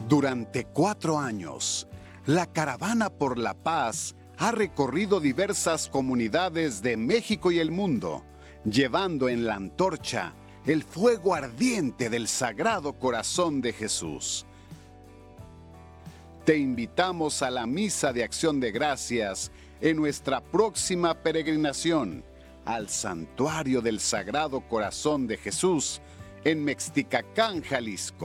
Durante 4 años, la Caravana por la Paz ha recorrido diversas comunidades de México y el mundo, llevando en la antorcha el fuego ardiente del Sagrado Corazón de Jesús. Te invitamos a la Misa de Acción de Gracias en nuestra próxima peregrinación al Santuario del Sagrado Corazón de Jesús en Mexticacán, Jalisco.